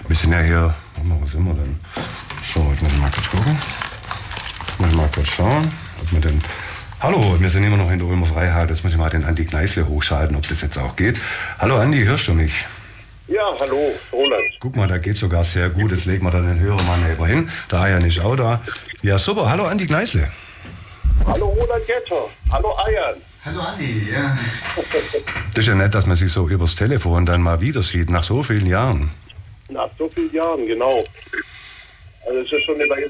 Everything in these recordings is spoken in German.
Wir sind ja hier, wo sind wir denn? So, ich muss mal kurz gucken. Ich muss mal kurz schauen, ob wir denn... Hallo, wir sind immer noch in der Ulmer Freiheit. Jetzt muss ich mal den Andi Kneißle hochschalten, ob das jetzt auch geht. Hallo Andi, hörst du mich? Ja, hallo, Roland. Guck mal, da geht sogar sehr gut. Jetzt legen wir dann den Hörer mal neben hin. Der Ayan ist auch da. Ja, super. Hallo Andi Kneißle. Hallo Roland Getter. Hallo Ayan. Hallo Andi, ja. Das ist ja nett, dass man sich so übers Telefon dann mal wieder sieht, nach so vielen Jahren. Nach so vielen Jahren, genau. Also es ist schon eine Weile.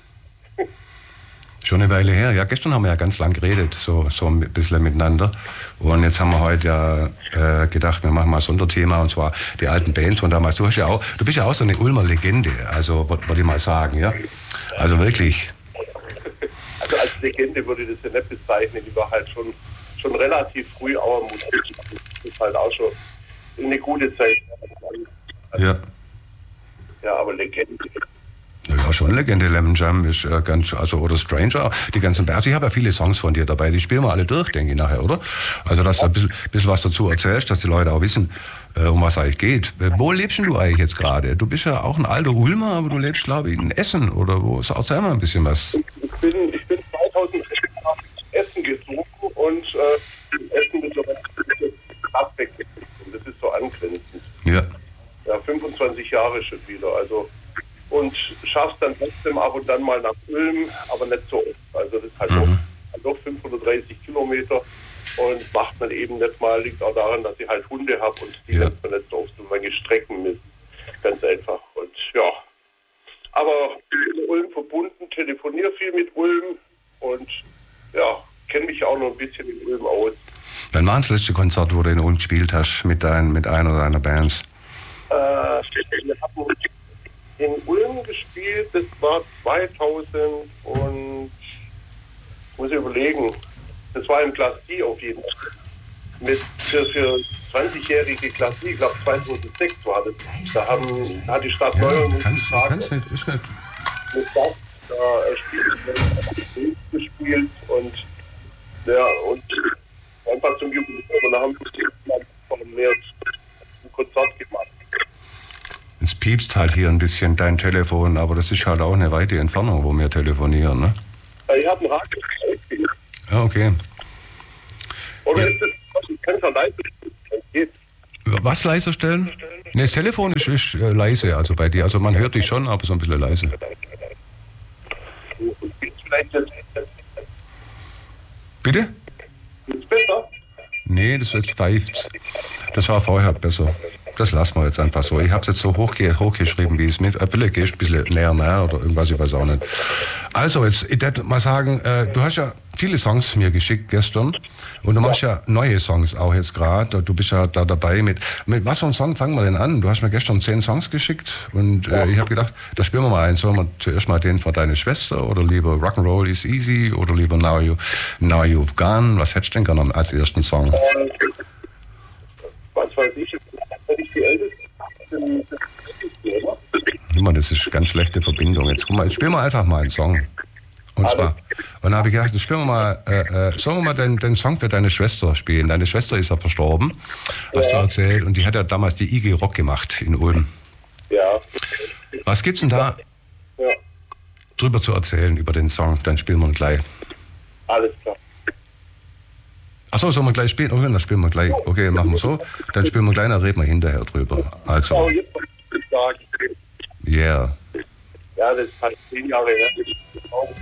Schon eine Weile her. Ja, gestern haben wir ja ganz lang geredet, so ein bisschen miteinander. Und jetzt haben wir heute ja gedacht, wir machen mal ein Sonderthema, und zwar die alten Bands von damals. Du bist ja auch so eine Ulmer Legende, also würde ich mal sagen, ja. Also wirklich. Also als Legende würde ich das ja nicht bezeichnen. Ich war halt schon relativ früh auch Musik. Das ist halt auch schon eine gute Zeit. Ja. Ja, aber Legende. Ja, schon Legende. Lemon Jam ist ganz, also, oder Stranger, die ganzen Bands. Ich habe ja viele Songs von dir dabei, die spielen wir alle durch, denke ich nachher, oder? Also, dass du ein bisschen was dazu erzählst, dass die Leute auch wissen, um was es eigentlich geht. Wo lebst du eigentlich jetzt gerade? Du bist ja auch ein alter Ulmer, aber du lebst, glaube ich, in Essen, oder wo? Erzähl mal ein bisschen was. Ich bin 2011 nach Essen gezogen und in Essen mittlerweile Stadtbeck. Und das ist so angrenzend. Ja. Ja, 25 Jahre schon wieder, also. Und schaffst dann trotzdem ab und dann mal nach Ulm, aber nicht so oft. Also das ist halt noch 530 Kilometer und macht man eben nicht mal, liegt auch daran, dass ich halt Hunde habe und die lässt man nicht so auf so lange Strecken mit. Ganz einfach. Und ja. Aber in Ulm verbunden, telefoniere viel mit Ulm und ja, kenne mich auch noch ein bisschen in Ulm aus. Wann war das letzte Konzert, wo du in Ulm gespielt hast mit einer oder deiner Bands? Wir hatten in Ulm gespielt, das war 2000 und muss ich überlegen, das war im Class D auf jeden Fall. Mit für 20-jährige Class D, ich glaube 2006 war das. Da hat die Stadt Neuem kannst nicht, ist nicht. Mit das, da gespielt und ja, und einfach zum Jubiläum und da haben wir mehr ein Konzert gemacht. Es piepst halt hier ein bisschen dein Telefon, aber das ist halt auch eine weite Entfernung, wo wir telefonieren, ne? Ich habe einen Radio. Ja, okay. Oder ist das, ich kann es ja leise stellen. Was leiser stellen? Ne, das Telefon ist leise, also bei dir. Also man hört dich schon, aber so ein bisschen leise. Bitte? Ist besser? Nee, das jetzt pfeift. Das war vorher besser. Das lassen wir jetzt einfach so. Ich habe es jetzt so hochgeschrieben, wie es mit. Vielleicht gehst du ein bisschen näher oder irgendwas, ich weiß auch nicht. Also, jetzt, ich würde mal sagen, du hast ja viele Songs mir geschickt gestern und du machst ja neue Songs auch jetzt gerade. Du bist ja da dabei mit was für einem Song fangen wir denn an? Du hast mir gestern 10 Songs geschickt und ich habe gedacht, da spielen wir mal einen. Sollen wir zuerst mal den von deiner Schwester oder lieber Rock'n'Roll is Easy oder lieber Now You've Gone? Was hättest du denn gerne als ersten Song? Was weiß ich, wenn ich die Älteste Guck mal, das ist eine ganz schlechte Verbindung. Jetzt guck mal, jetzt spielen wir einfach mal einen Song. Und zwar, und dann habe ich gedacht, jetzt spielen wir mal, sollen wir mal den Song für deine Schwester spielen? Deine Schwester ist ja verstorben, hast du erzählt, und die hat ja damals die IG Rock gemacht in Ulm. Ja. Was gibt's denn da drüber zu erzählen, über den Song? Dann spielen wir ihn gleich. Alles klar. Achso, sollen wir gleich spielen? Okay, dann spielen wir gleich. Okay, machen wir so. Dann spielen wir gleich, dann reden wir hinterher drüber. Also. Oh, jetzt muss ich sagen. Yeah. Ja, das ist halt 10 Jahre her.